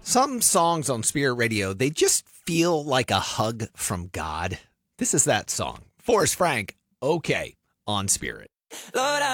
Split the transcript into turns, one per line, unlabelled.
Some songs on Spirit Radio, they just feel like a hug from God. This is that song. Forrest Frank, okay, on Spirit.
Lord,